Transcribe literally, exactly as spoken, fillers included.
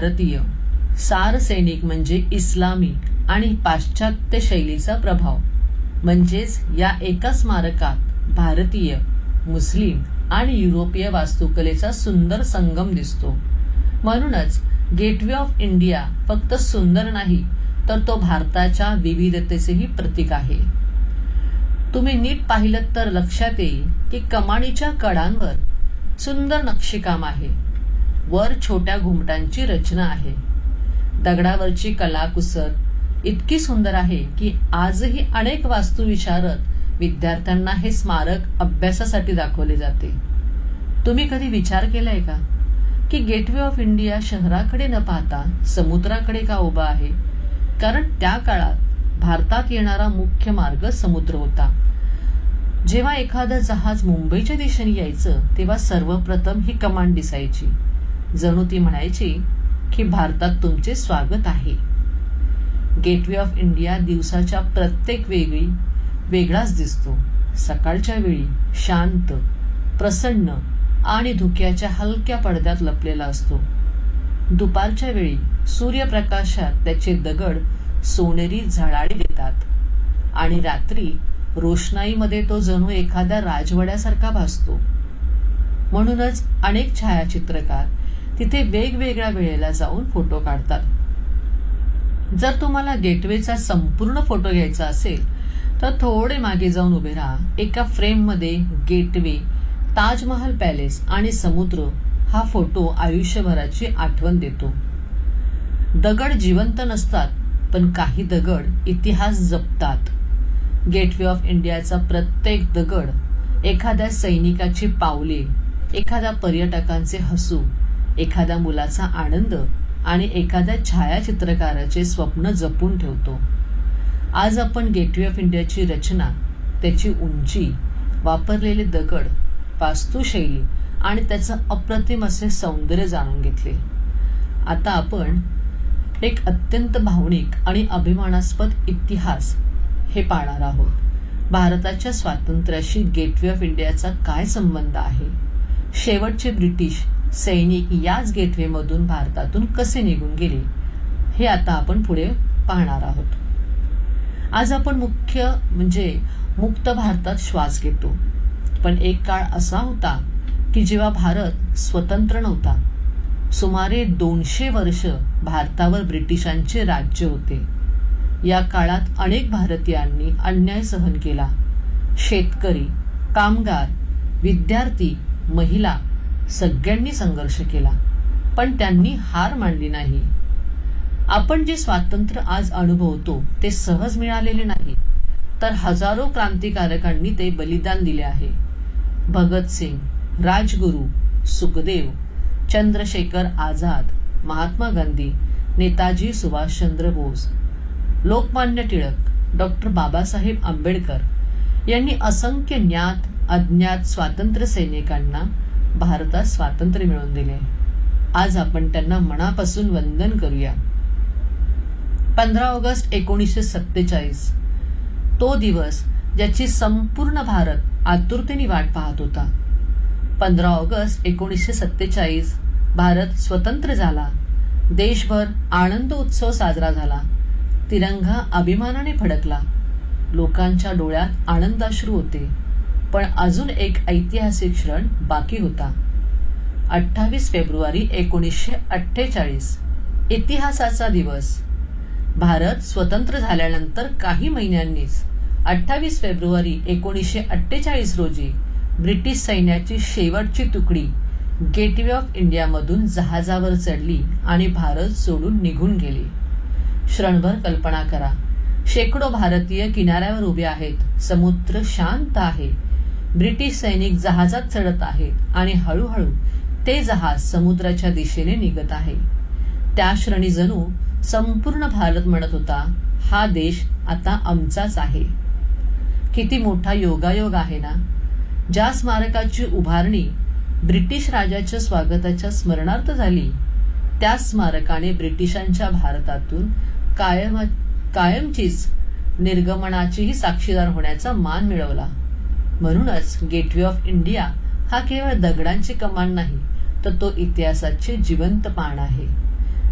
भारतीय सार सैनिक म्हणजे इस्लामी आणि पाश्चात्य शैलीचा प्रभाव, म्हणजेच या एका स्मारकात भारतीय, मुस्लिम आणि युरोपीय वास्तुकलेचा सुंदर संगम दिसतो. म्हणूनच गेटवे ऑफ इंडिया फक्त सुंदर नाही, तर तो भारताच्या विविधतेचेही प्रतीक आहे. तुम्ही नीट पाहिलं तर लक्षात येईल की कमानीच्या कडांवर सुंदर नक्षीकाम आहे. वर छोट्या घुमटांची रचना आहे. दगडावरची कलाकुसर इतकी सुंदर आहे की आजही अनेक वास्तुविशारद विद्यार्थ्यांना हे स्मारक अभ्यासासाठी दाखवले जाते. तुम्ही कधी विचार केलाय का की गेटवे ऑफ इंडिया शहराकडे न पाहता समुद्राकडे का उभा आहे? कारण त्या काळात भारतात येणारा मुख्य मार्ग समुद्र होता. जेव्हा एखादं जहाज मुंबईच्या दिशेने यायचं तेव्हा सर्वप्रथम ही कमान दिसायची. जणू ती म्हणायची की भारतात तुमचे स्वागत आहे. गेटवे ऑफ इंडिया दिवसाच्या प्रत्येक वेळी वेगळाच दिसतो. सकाळच्या वेळी शांत, प्रसन्न आणि धुक्याच्या हलक्या पडद्यात लपलेला असतो. दुपारच्या वेळी सूर्यप्रकाशात त्याचे दगड सोनेरी झळाळी देतात आणि रात्री रोषणाईमध्ये तो जणू एखाद्या राजवाड्यासारखा भासतो. म्हणूनच अनेक छायाचित्रकार तिथे वेगवेगळ्या वेळेला जाऊन फोटो काढतात. जर तुम्हाला गेटवेचा संपूर्ण फोटो घ्यायचा असेल तर थोडे मागे जाऊन उभे राहा. एका फ्रेममध्ये गेटवे, ताजमहल पॅलेस आणि समुद्र हा फोटो आयुष्यभराची आठवण देतो. दगड जिवंत नसतात, पण काही दगड इतिहास जपतात. गेटवे ऑफ इंडियाचा प्रत्येक दगड एखाद्या सैनिकाची पावले, एखाद्या पर्यटकांचे हसू, एखाद्या मुलाचा आनंद आणि एखाद्या छायाचित्रकाराचे स्वप्न जपून ठेवतो. आज आपण गेटवे ऑफ इंडियाची रचना, त्याची उंची, वापरलेले दगड, वास्तुशैली आणि त्याचं अप्रतिम असे सौंदर्य जाणून घेतले. आता आपण एक अत्यंत भावनिक आणि अभिमानास्पद इतिहास हे पाहणार आहोत. भारताच्या स्वातंत्र्याशी गेटवे ऑफ इंडियाचा काय संबंध आहे? शेवटचे ब्रिटिश सैनिक याच गेटवेमधून भारतातून कसे निघून गेले हे आता आपण पुढे पाहणार आहोत. आज आपण मुख्य म्हणजे मुक्त भारतात श्वास घेतो, पण एक काळ असा होता की जेव्हा भारत स्वतंत्र नव्हता. सुमारे दोनशे वर्ष भारतावर ब्रिटिशांचे राज्य होते. या काळात अनेक भारतीयांनी अन्याय सहन केला. शेतकरी, कामगार, विद्यार्थी, महिला सगळ्यांनी संघर्ष केला, पण त्यांनी हार मानली नाही. आपण जे स्वातंत्र्य आज अनुभवतो ते सहज मिळालेले नाही, तर हजारो क्रांतिकारकांनी ते बलिदान दिले आहे. भगतसिंग, राजगुरू, सुखदेव, चंद्रशेखर आझाद, महात्मा गांधी, नेताजी सुभाषचंद्र बोस, लोकमान्य टिळक, डॉक्टर बाबासाहेब आंबेडकर यांनी असंख्य ज्ञात अज्ञात स्वातंत्र्य सैनिकांना भारतात स्वातंत्र्य मिळवून दिले. आज आपण त्यांना मनापासून वंदन करूया. पंधरा ऑगस्ट एकोणीसशे सत्तेचाळीस तो दिवस ज्याची संपूर्ण भारत आतुरतेने वाट पाहत होता. पंधरा ऑगस्ट एकोणीसशे सत्तेचाळीस भारत स्वतंत्र झाला. देशभर आनंद उत्सव साजरा झाला. तिरंगा अभिमानाने फडकला. लोकांच्या डोळ्यात आनंदाश्रू होते. पण अजून एक ऐतिहासिक क्षण बाकी होता. अठ्ठावीस फेब्रुवारी एकोणीसशे अठ्ठेचाळीस इतिहासाचा दिवस. भारत स्वतंत्र झाल्यानंतर काही महिन्यांनीच अठ्ठावीस फेब्रुवारी एकोणीसशे अठ्ठेचाळीस रोजी ब्रिटिश सैन्याची शेवटची तुकडी गेटवे ऑफ इंडियामधून जहाजावर चढली आणि भारत सोडून निघून गेली. क्षणभर कल्पना करा. शेकडो भारतीय किनाऱ्यावर उभे आहेत. समुद्र शांत आहे. ब्रिटिश सैनिक जहाजात चढत आहेत आणि हळूहळू ते जहाज समुद्राच्या दिशेने निघत आहे. त्या क्षणी जणू संपूर्ण भारत म्हणत होता, हा देश आता आमचाच आहे. किती मोठा योगायोग आहे ना. ज्या स्मारकाची उभारणी ब्रिटिश राजाच्या स्वागताच्या स्मरणार्थ झाली, त्या स्मारकाने ब्रिटिशांच्या भारतातून कायम कायमचीच निर्गमनाचीही साक्षीदार होण्याचा मान मिळवला. म्हणूनच गेटवे ऑफ इंडिया हा केवळ दगडांची कमान नाही, तर तो इतिहासाचे जिवंत पान आहे.